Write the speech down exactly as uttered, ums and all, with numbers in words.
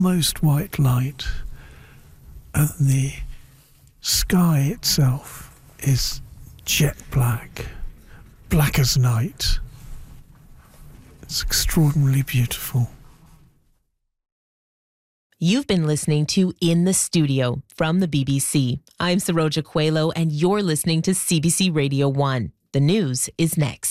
almost white light, and the sky itself is jet black, black as night. It's extraordinarily beautiful. You've been listening to In the Studio from the B B C. I'm Saroja Coelho, and you're listening to C B C Radio one. The news is next.